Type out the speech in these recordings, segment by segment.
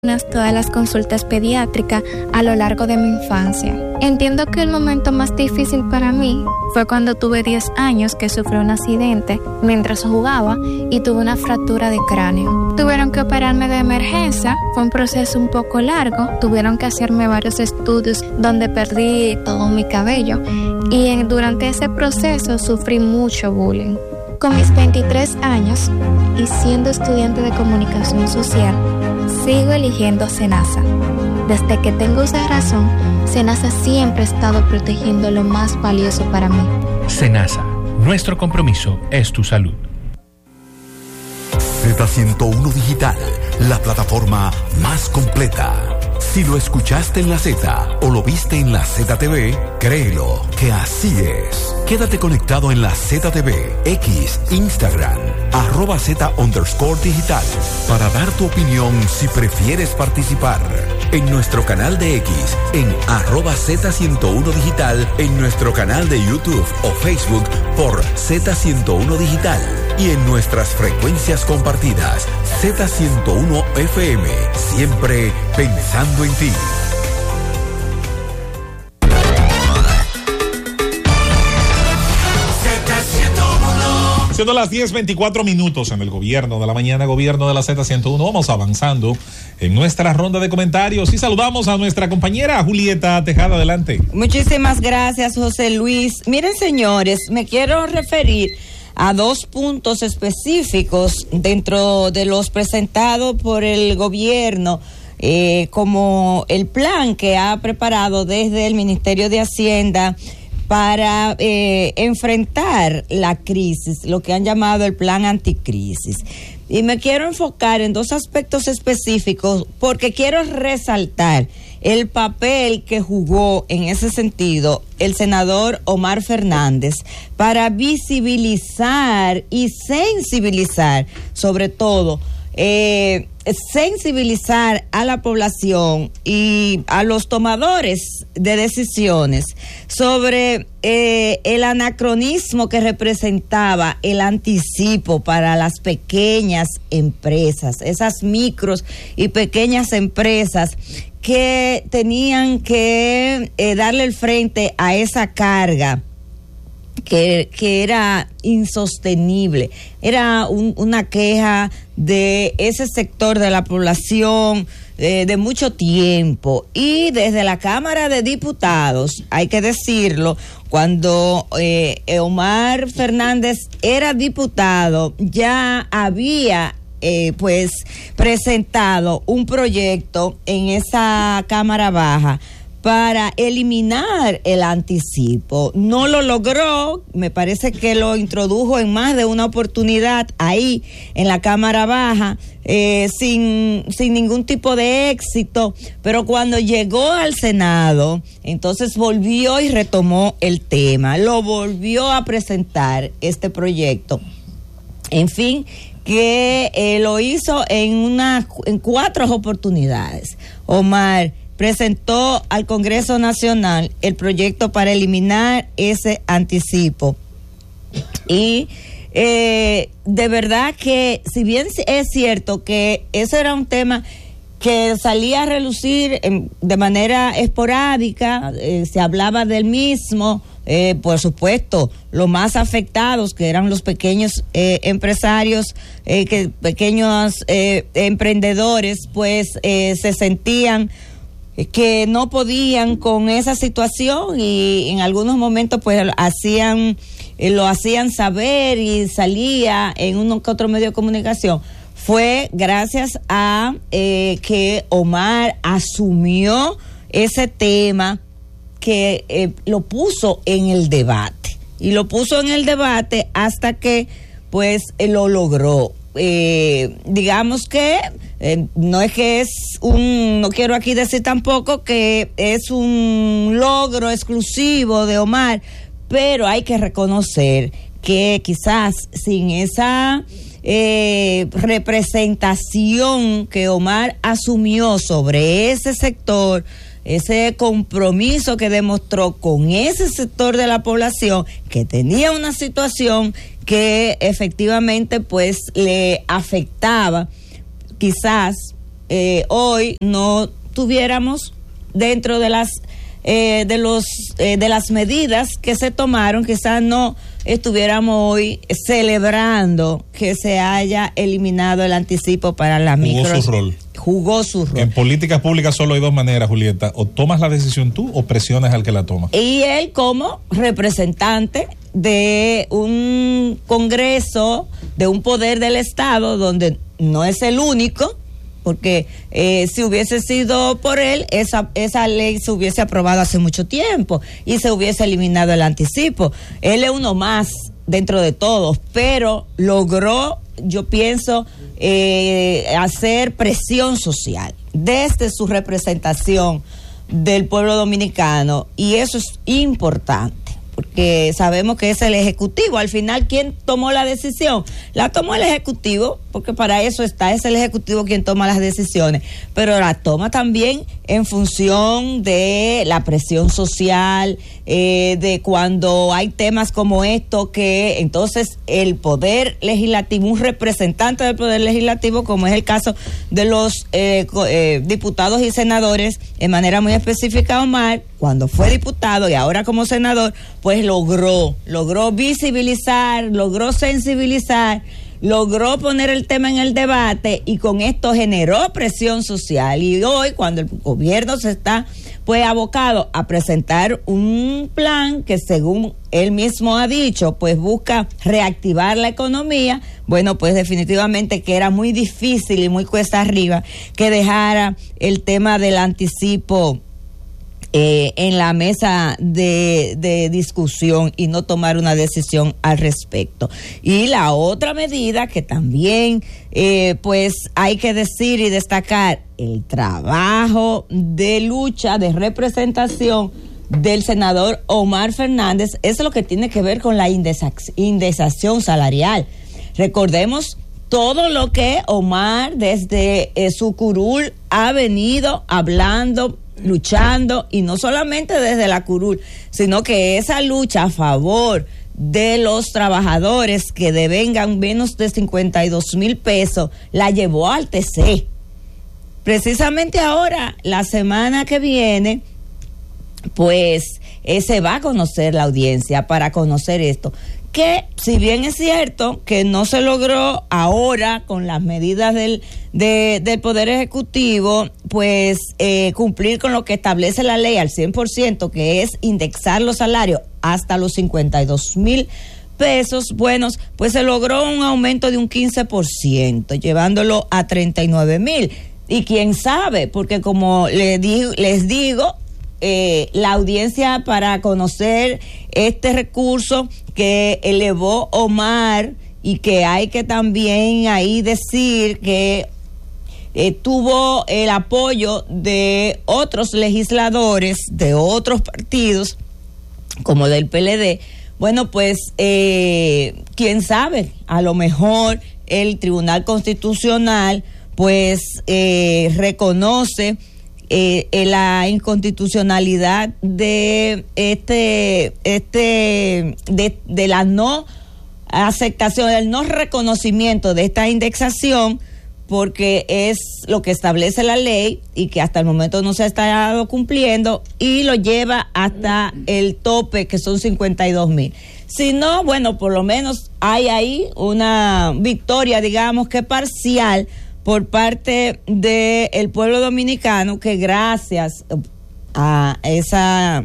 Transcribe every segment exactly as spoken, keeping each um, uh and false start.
todas las consultas pediátricas a lo largo de mi infancia. Entiendo que el momento más difícil para mí fue cuando tuve diez años que sufrí un accidente mientras jugaba y tuve una fractura de cráneo. Tuvieron que operarme de emergencia, fue un proceso un poco largo, tuvieron que hacerme varios estudios donde perdí todo mi cabello y en, durante ese proceso sufrí mucho bullying. Con mis veintitrés años y siendo estudiante de comunicación social, sigo eligiendo SENASA. Desde que tengo uso de razón, SENASA siempre ha estado protegiendo lo más valioso para mí. SENASA, nuestro compromiso es tu salud. Z ciento uno Digital, la plataforma más completa. Si lo escuchaste en la Z o lo viste en la Z T V, créelo que así es. Quédate conectado en la Z T V, X, Instagram, arroba Z underscore digital, para dar tu opinión si prefieres participar. En nuestro canal de X, en arroba Z ciento uno Digital, en nuestro canal de YouTube o Facebook por Z ciento uno Digital y en nuestras frecuencias compartidas, Z ciento uno F M, siempre pensando en ti. Siendo las diez veinticuatro minutos en el gobierno de la mañana, gobierno de la Z ciento uno, vamos avanzando en nuestra ronda de comentarios y saludamos a nuestra compañera Julieta Tejada. Adelante. Muchísimas gracias, José Luis. Miren, señores, me quiero referir a dos puntos específicos dentro de los presentados por el gobierno, eh, como el plan que ha preparado desde el Ministerio de Hacienda para eh, enfrentar la crisis, lo que han llamado el plan anticrisis. Y me quiero enfocar en dos aspectos específicos porque quiero resaltar el papel que jugó en ese sentido el senador Omar Fernández para visibilizar y sensibilizar, sobre todo, eh, sensibilizar a la población y a los tomadores de decisiones sobre eh, el anacronismo que representaba el anticipo para las pequeñas empresas, esas micros y pequeñas empresas que tenían que eh, darle el frente a esa carga que, que era insostenible. Era un, una queja de ese sector de la población eh, de mucho tiempo, y desde la Cámara de Diputados, hay que decirlo, cuando eh, Omar Fernández era diputado, ya había Eh, pues presentado un proyecto en esa Cámara Baja para eliminar el anticipo. No lo logró, me parece que lo introdujo en más de una oportunidad ahí en la Cámara Baja, eh, sin, sin ningún tipo de éxito, pero cuando llegó al Senado, entonces volvió y retomó el tema, lo volvió a presentar este proyecto. En fin, que eh, lo hizo en una en cuatro oportunidades. Omar presentó al Congreso Nacional el proyecto para eliminar ese anticipo. Y eh, de verdad que, si bien es cierto que ese era un tema que salía a relucir en, de manera esporádica, eh, se hablaba del mismo, eh, por supuesto, los más afectados, que eran los pequeños eh, empresarios, eh, que pequeños eh, emprendedores, pues eh, se sentían que no podían con esa situación, y en algunos momentos pues hacían eh, lo hacían saber y salía en uno que otro medio de comunicación. Fue gracias a eh, que Omar asumió ese tema, que eh, lo puso en el debate, y lo puso en el debate hasta que pues eh, lo logró. Eh, digamos que eh, no es que es un, no quiero aquí decir tampoco que es un logro exclusivo de Omar, pero hay que reconocer que quizás sin esa Eh, representación que Omar asumió sobre ese sector, ese compromiso que demostró con ese sector de la población que tenía una situación que efectivamente pues le afectaba, quizás eh, hoy no tuviéramos dentro de las eh, de los eh, de las medidas que se tomaron, quizás no estuviéramos hoy celebrando que se haya eliminado el anticipo para la micro. Jugó su rol. Jugó su rol. En políticas públicas solo hay dos maneras, Julieta: o tomas la decisión tú o presionas al que la toma. Y él, como representante de un Congreso, de un poder del Estado, donde no es el único, porque eh, si hubiese sido por él, esa, esa ley se hubiese aprobado hace mucho tiempo y se hubiese eliminado el anticipo. Él es uno más dentro de todos, pero logró, yo pienso, eh, hacer presión social desde su representación del pueblo dominicano, y eso es importante, porque sabemos que es el Ejecutivo. Al final, ¿quién tomó la decisión? La tomó el Ejecutivo, porque para eso está, es el Ejecutivo quien toma las decisiones, pero la toma también en función de la presión social, eh, de cuando hay temas como esto, que entonces el Poder Legislativo, un representante del Poder Legislativo, como es el caso de los eh, eh, diputados y senadores, en manera muy específica Omar, cuando fue diputado y ahora como senador, pues logró, logró visibilizar, logró sensibilizar, logró poner el tema en el debate, y con esto generó presión social. Y hoy, cuando el gobierno se está pues abocado a presentar un plan que, según él mismo ha dicho, pues busca reactivar la economía, bueno, pues definitivamente que era muy difícil y muy cuesta arriba que dejara el tema del anticipo Eh, en la mesa de, de discusión y no tomar una decisión al respecto. Y la otra medida que también eh, pues hay que decir y destacar, el trabajo de lucha, de representación del senador Omar Fernández, es lo que tiene que ver con la indexación salarial. Recordemos todo lo que Omar desde eh, su curul ha venido hablando, luchando, y no solamente desde la curul, sino que esa lucha a favor de los trabajadores que devengan menos de cincuenta y dos mil pesos la llevó al T C. Precisamente ahora, la semana que viene, pues eh, se va a conocer la audiencia para conocer esto, que si bien es cierto que no se logró ahora con las medidas del, de, del Poder Ejecutivo, pues eh, cumplir con lo que establece la ley al cien por ciento, que es indexar los salarios hasta los cincuenta y dos mil pesos, bueno, pues se logró un aumento de un quince por ciento, llevándolo a treinta y nueve mil. Y quién sabe, porque como les digo, les digo Eh, la audiencia para conocer este recurso que elevó Omar, y que hay que también ahí decir que eh, tuvo el apoyo de otros legisladores de otros partidos como del P L D. Bueno, pues eh, quién sabe, a lo mejor el Tribunal Constitucional pues eh, reconoce Eh, eh, la inconstitucionalidad de este este de, de la no aceptación, del no reconocimiento de esta indexación, porque es lo que establece la ley y que hasta el momento no se ha estado cumpliendo, y lo lleva hasta el tope, que son cincuenta y dos mil. Si no, bueno, por lo menos hay ahí una victoria, digamos que parcial, por parte del pueblo dominicano, que gracias a esa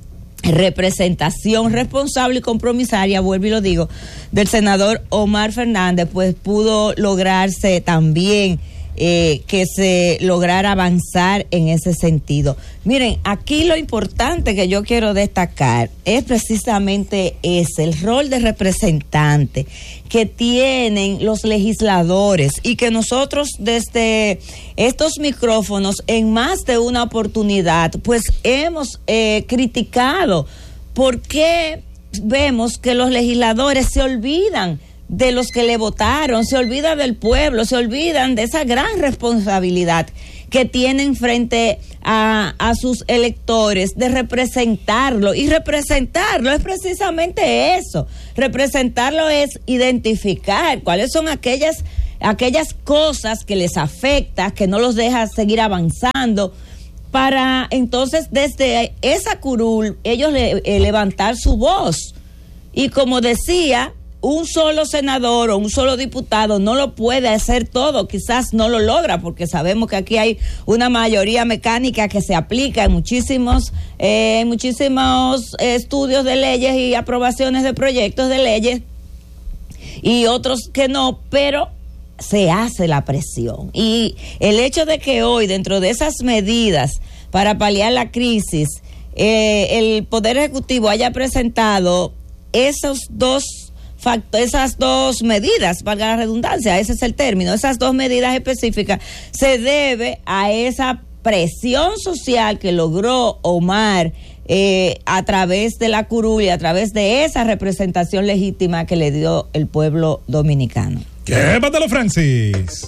representación responsable y compromisaria, vuelvo y lo digo, del senador Omar Fernández, pues pudo lograrse también eh, que se lograra avanzar en ese sentido. Miren, aquí lo importante que yo quiero destacar es precisamente ese, el rol de representante que tienen los legisladores, y que nosotros desde estos micrófonos en más de una oportunidad pues hemos eh, criticado. ¿Por qué vemos que los legisladores se olvidan de los que le votaron, se olvidan del pueblo, se olvidan de esa gran responsabilidad que tienen frente a, a sus electores, de representarlo? Y representarlo es precisamente eso. Representarlo es identificar cuáles son aquellas aquellas cosas que les afecta, que no los deja seguir avanzando, para entonces desde esa curul ellos le, eh, levantar su voz. Y como decía, un solo senador o un solo diputado no lo puede hacer todo, quizás no lo logra, porque sabemos que aquí hay una mayoría mecánica que se aplica en muchísimos, eh, en muchísimos estudios de leyes y aprobaciones de proyectos de leyes, y otros que no, pero se hace la presión. Y el hecho de que hoy, dentro de esas medidas para paliar la crisis, eh, el Poder Ejecutivo haya presentado esos dos factores, esas dos medidas, valga la redundancia, ese es el término, esas dos medidas específicas, se debe a esa presión social que logró Omar eh, a través de la curul y a través de esa representación legítima que le dio el pueblo dominicano. ¡Qué pátalo, Francis!